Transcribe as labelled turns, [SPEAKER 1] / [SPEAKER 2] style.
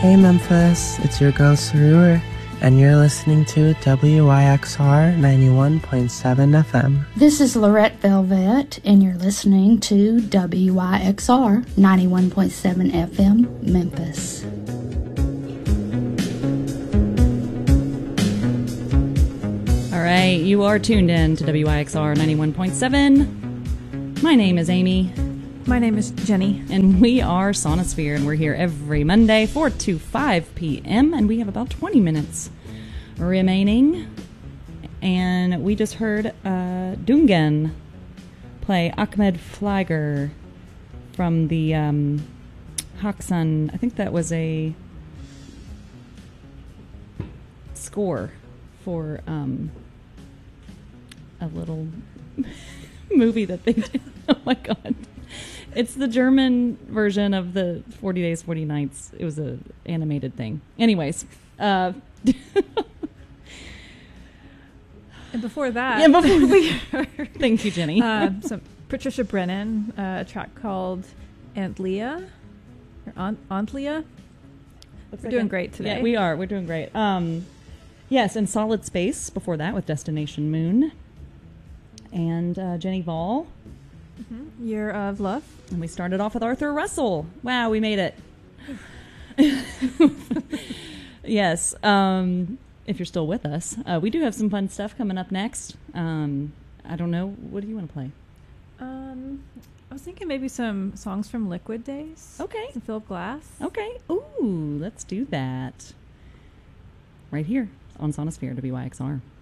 [SPEAKER 1] Hey Memphis, it's your girl Sarur, and you're listening to WYXR 91.7 FM.
[SPEAKER 2] This is Lorette Velvet, and you're listening to WYXR 91.7 FM, Memphis.
[SPEAKER 3] All right, you are tuned in to WYXR 91.7. My name is Amy.
[SPEAKER 4] My name is Jenny.
[SPEAKER 3] And we are Sonosphere, and we're here every Monday, 4 to 5 p.m., and we have about 20 minutes remaining. And we just heard Dungen play Ahmed Flagger from the Haksan. I think that was a score for a little movie that they did. Oh my God. It's the German version of the 40 Days, 40 Nights. It was an animated thing. Anyways.
[SPEAKER 4] And before that,
[SPEAKER 3] we heard, thank you, Jenny.
[SPEAKER 4] Some Patricia Brennan, a track called Aunt Leah. Or Aunt Leah. We're doing great today.
[SPEAKER 3] Yeah, we are. We're doing great. Yes, and Solid Space before that with Destination Moon. And Jenny Vall.
[SPEAKER 4] Mm-hmm. Year of Love.
[SPEAKER 3] And we started off with Arthur Russell. Wow, we made it. Yes. If you're still with us, we do have some fun stuff coming up next. I don't know. What do you want to play?
[SPEAKER 4] I was thinking maybe some songs from Liquid Days.
[SPEAKER 3] Okay.
[SPEAKER 4] Some Philip Glass.
[SPEAKER 3] Okay. Ooh, let's do that. Right here on Sonosphere WYXR.